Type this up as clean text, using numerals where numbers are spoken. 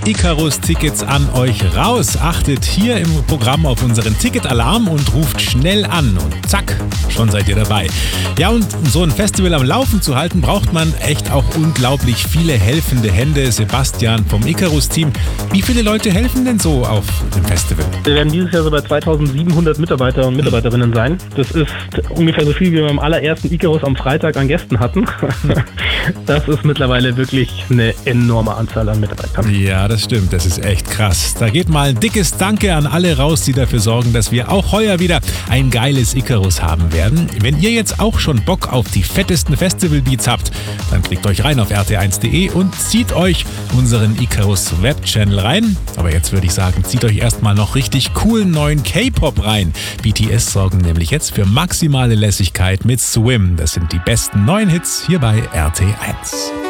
Icarus-Tickets an euch raus. Achtet hier im Programm auf unseren Ticketalarm und ruft schnell an. Und zack, schon seid ihr dabei. Ja, und um so ein Festival am Laufen zu halten, braucht man echt auch unglaublich viele helfende Hände. Sebastian vom Icarus-Team. Wie viele Leute helfen denn so auf dem Festival? Wir werden dieses Jahr so bei 2700 Mitarbeiter und Mitarbeiterinnen sein. Das ist ungefähr so viel, wie wir beim allerersten Icarus am Freitag an Gästen hatten. Das ist mittlerweile wirklich eine enorme Anzahl an Mitarbeitern. Ja, das stimmt. Das ist echt krass. Da geht mal ein dickes Danke an alle raus, die dafür sorgen, dass wir auch heuer wieder ein geiles Icarus haben werden. Wenn ihr jetzt auch schon Bock auf die fettesten Festival-Beats habt, dann klickt euch rein auf rt1.de und zieht euch unseren Icarus Web-Channel rein. Aber jetzt würde ich sagen, zieht euch erstmal noch richtig coolen neuen K-Pop rein. BTS sorgen nämlich jetzt für maximale Lässigkeit mit Swim. Das sind die besten neuen Hits hier bei RT1.